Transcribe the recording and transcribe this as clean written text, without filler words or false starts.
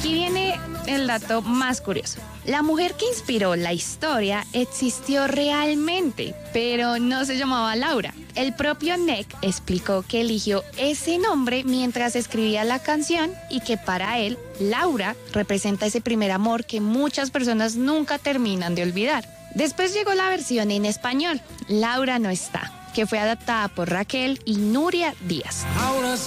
Aquí viene el dato más curioso. La mujer que inspiró la historia existió realmente, pero no se llamaba Laura. El propio Nick explicó que eligió ese nombre mientras escribía la canción y que para él, Laura representa ese primer amor que muchas personas nunca terminan de olvidar. Después llegó la versión en español, Laura no está, que fue adaptada por Raquel y Nuria Díaz.